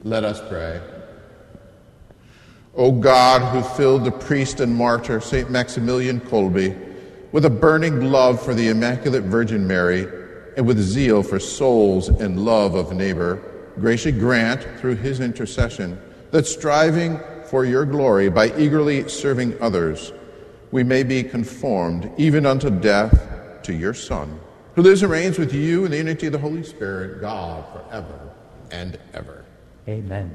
Let us pray. O God, who filled the priest and martyr St. Maximilian Kolbe with a burning love for the Immaculate Virgin Mary and with zeal for souls and love of neighbor, graciously grant through his intercession that striving for your glory by eagerly serving others, we may be conformed even unto death to your Son, who lives and reigns with you in the unity of the Holy Spirit, God, forever and ever. Amen.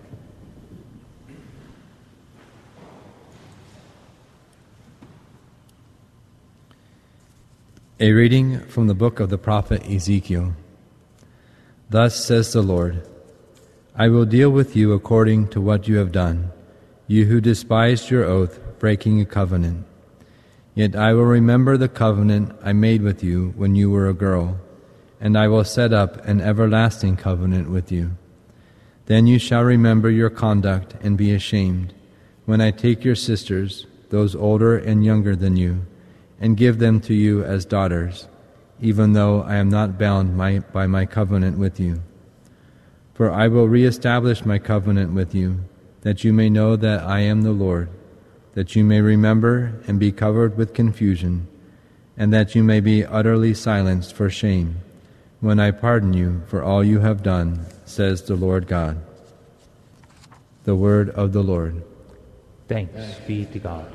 A reading from the book of the prophet Ezekiel. Thus says the Lord, I will deal with you according to what you have done, you who despised your oath, breaking a covenant. Yet I will remember the covenant I made with you when you were a girl, and I will set up an everlasting covenant with you. Then you shall remember your conduct and be ashamed, when I take your sisters, those older and younger than you, and give them to you as daughters, even though I am not bound by my covenant with you. For I will reestablish my covenant with you, that you may know that I am the Lord, that you may remember and be covered with confusion, and that you may be utterly silenced for shame, when I pardon you for all you have done, says the Lord God. The word of the Lord. Thanks be to God.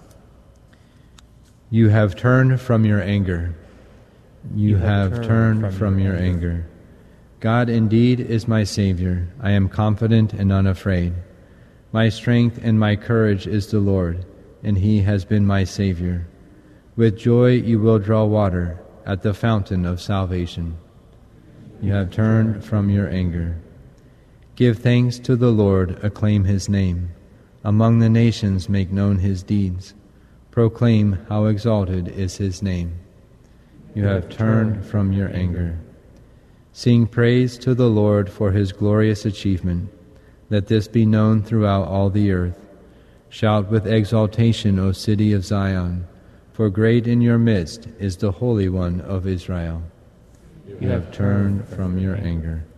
You have turned from your anger. You have turned from your anger. God indeed is my Savior. I am confident and unafraid. My strength and my courage is the Lord, and He has been my Savior. With joy you will draw water at the fountain of salvation. You have turned from your anger. Give thanks to the Lord, acclaim His name. Among the nations make known His deeds. Proclaim how exalted is His name. You have turned from your anger. Sing praise to the Lord for His glorious achievement. Let this be known throughout all the earth. Shout with exultation, O city of Zion, for great in your midst is the Holy One of Israel. You have turned from your anger.